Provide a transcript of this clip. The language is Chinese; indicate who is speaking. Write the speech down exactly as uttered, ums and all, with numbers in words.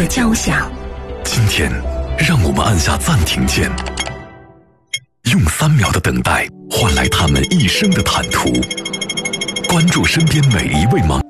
Speaker 1: 的交响。
Speaker 2: 今天，让我们按下暂停键，用三秒的等待换来他们一生的坦途。关注身边每一位盲